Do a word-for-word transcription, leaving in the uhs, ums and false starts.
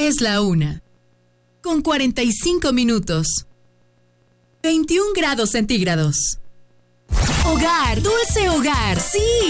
Es la una. Con cuarenta y cinco minutos. veintiún grados centígrados. Hogar, dulce hogar, sí.